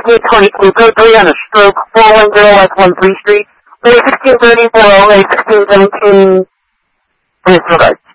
1620 Pluco, 3 on a stroke, 410 West 13th Street, or 1630 408 1617. Please provide.